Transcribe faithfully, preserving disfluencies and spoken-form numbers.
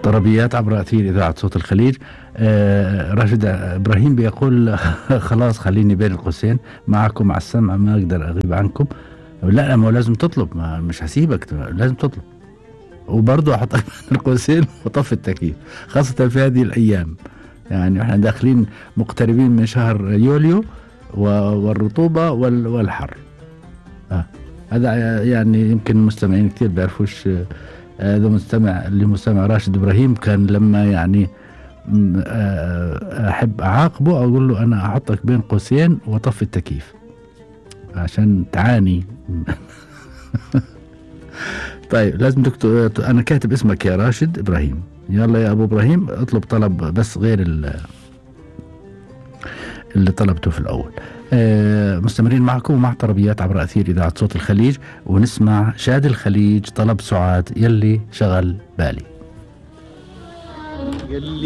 طربيات عبر أثير إذاعة صوت الخليج. آه راشد إبراهيم بيقول خلاص خليني بين القوسين معكم على السمع، ما أقدر أغيب عنكم. لا ما هو لازم تطلب، ما مش هسيبك، لازم تطلب. وبرضه أحطك بين القوسين وطفي التكييف، خاصة في هذه الأيام. يعني احنا داخلين مقتربين من شهر يوليو والرطوبة والحر. آه. هذا يعني يمكن المستمعين كثير بيعرفوش. هذا آه مستمع اللي مستمع راشد إبراهيم كان لما يعني آه أحب أعاقبه أقول له أنا أحطك بين قوسين وطفي التكييف عشان تعاني. طيب لازم تكتب، أنا كاتب اسمك يا راشد إبراهيم. يلا يا أبو إبراهيم اطلب طلب بس غير اللي طلبته في الأول. آه مستمرين معكم ومع طربيات عبر أثير إذاعة صوت الخليج، ونسمع شاد الخليج طلب سعاد يلي شغل بالي. يلي